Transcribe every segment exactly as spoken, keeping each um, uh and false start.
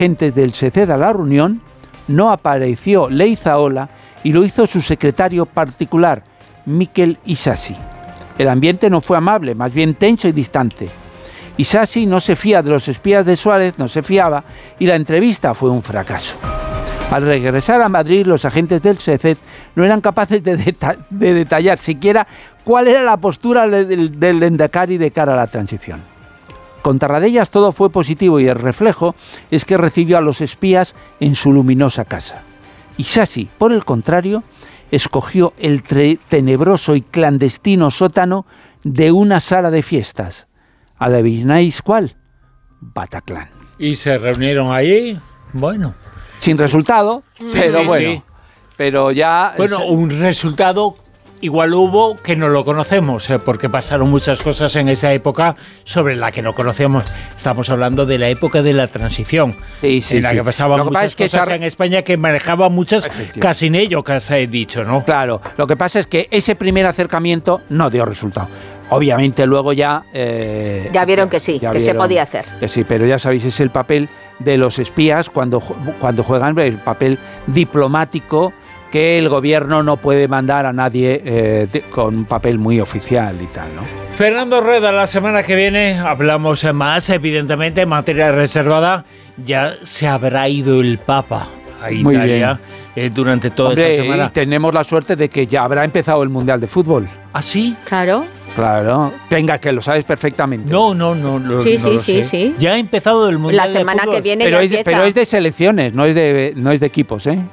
agentes del S E C E D a la reunión, no apareció Leizaola y lo hizo su secretario particular, Mikel Isasi. El ambiente no fue amable, más bien tenso y distante. Isasi no se fía de los espías de Suárez, no se fiaba, y la entrevista fue un fracaso. Al regresar a Madrid, los agentes del S E C E D no eran capaces de, deta- de detallar siquiera cuál era la postura del, del Lehendakari de cara a la transición. Con Tarradellas todo fue positivo y el reflejo es que recibió a los espías en su luminosa casa. Isasi, por el contrario, escogió el tre- tenebroso y clandestino sótano de una sala de fiestas. ¿Adivináis cuál? Bataclan. ¿Y se reunieron allí? Bueno. Sin resultado, Sí, pero sí, bueno. sí. Pero ya... Bueno, es- un resultado igual hubo que no lo conocemos, eh, porque pasaron muchas cosas en esa época sobre la que no conocemos. Estamos hablando de la época de la transición, Sí, sí, en la sí. que pasaban Lo que pasa muchas es que cosas esa- en España que manejaban muchas Efectivamente. casi en ello, que has eh, dicho, ¿no? Claro, lo que pasa es que ese primer acercamiento no dio resultado. Obviamente luego ya... eh, Ya vieron que sí, ya que se vieron podía hacer. Que sí, pero ya sabéis, es el papel de los espías cuando, ju- cuando juegan el papel diplomático que el gobierno no puede mandar a nadie eh, de- con un papel muy oficial y tal, ¿no? Fernando Rueda, la semana que viene hablamos más, evidentemente, en materia reservada. Ya se habrá ido el Papa a Muy Italia eh, durante toda Hombre, esta semana. y tenemos la suerte de que ya habrá empezado el Mundial de Fútbol. ¿Ah, sí? Claro. Claro. Venga, que lo sabes perfectamente. No, no, no. lo- Sí, no sí, lo sí, sé. sí. Ya ha empezado el Mundial La de semana Fútbol. que viene Pero ya es, de, empieza. pero es de selecciones, no es de, no es de equipos, ¿eh?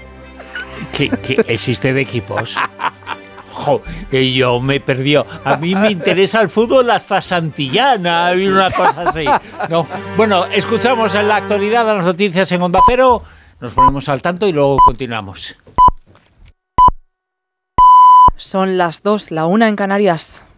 ¿Qué, qué existe de equipos? Jo, que yo me perdió. A mí me interesa el fútbol hasta Santillana y una cosa así. No. Bueno, escuchamos en la actualidad las noticias en Onda Cero, nos ponemos al tanto y luego continuamos. Son las dos, la una en Canarias.